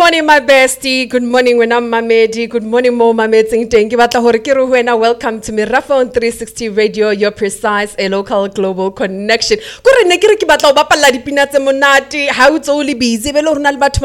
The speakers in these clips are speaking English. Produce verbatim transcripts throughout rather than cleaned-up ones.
morning, my bestie. Good morning, when I'm Mamedi. Good morning, Mo Mamedi. Thank you. Welcome to Meraphone three sixty Radio, your precise and local global connection. How it's only busy. But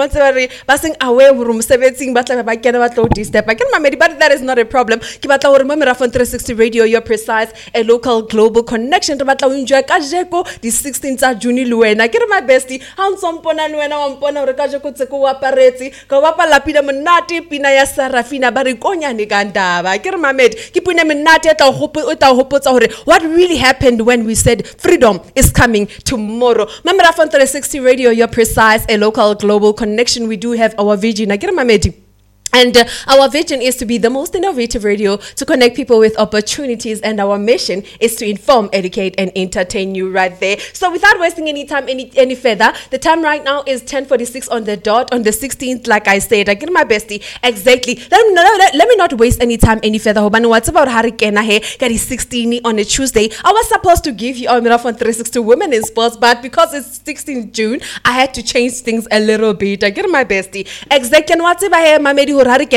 that is not a problem. Meraphone three sixty Radio, your precise and local global connection. The sixteenth of June, Luena. Get my bestie. How some pona Luena on Pona Rekajo Apareti, Kawapa Lapida Manati, Pinaya Sarafina, Bariconia Nigandava. Kermamed, Kipuna Manati at our hope, what really happened when we said freedom is coming tomorrow. Meraphone three sixty Radio, your precise and local global connection. We do have our vision. Kermamed. And uh, our vision is to be the most innovative radio to connect people with opportunities, and our mission is to inform, educate, and entertain you right there. So without wasting any time any any further, the time right now is ten forty-six on the dot on the sixteenth, like I said. I get my bestie exactly. Let me, let, let me not waste any time any further. What's about Harikena here? Got sixteen on a Tuesday. I was supposed to give you a Meraphone three sixty Women in Sports, but because it's sixteenth June, I had to change things a little bit. I get my bestie exactly. And what's about here, Mamedi? Topic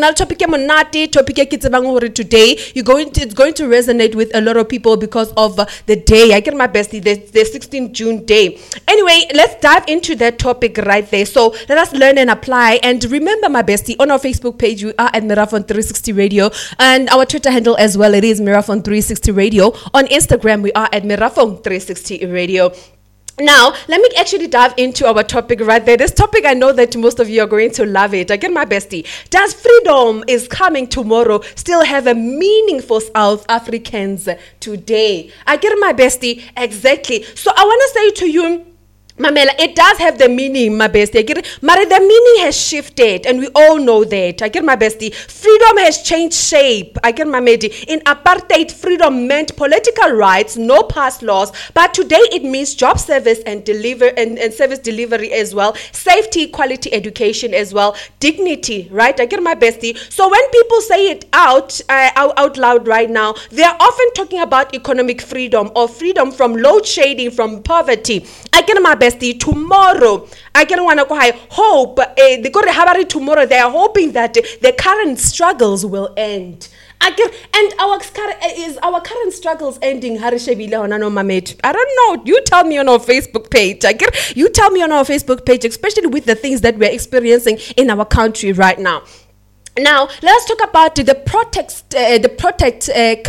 topic today you're going to it's going to resonate with a lot of people because of uh, the day. I get my bestie, the, the sixteenth June day. Anyway, let's dive into that topic right there. So let us learn and apply. And remember, my bestie, on our Facebook page we are at Meraphone three sixty Radio, and our Twitter handle as well, it is Meraphone three sixty Radio. On Instagram we are at Meraphone three sixty Radio. Now, let me actually dive into our topic right there. This topic, I know that most of you are going to love it. Again, my bestie, does freedom is coming tomorrow still have a meaning for South Africans today? Again, my bestie, exactly. So I want to say to you, Mamela, it does have the meaning, my bestie. But the meaning has shifted, and we all know that. I get my bestie. Freedom has changed shape. I get my medi. In apartheid, freedom meant political rights, no past laws. But today it means job service and deliver and, and service delivery as well. Safety, quality education as well. Dignity, right? I get my bestie. So when people say it out, uh, out, out loud right now, they are often talking about economic freedom or freedom from load shedding, from poverty. I get my bestie. Tomorrow, I can want to hope. Uh, they go to Habari tomorrow. They are hoping that uh, the current struggles will end. I get, and our is our current struggles ending. Harishebile Honano Mamet. I don't know. You tell me on our Facebook page. I get. You tell me on our Facebook page, especially with the things that we're experiencing in our country right now. Now, let's talk about the protect, uh, the protect. Uh,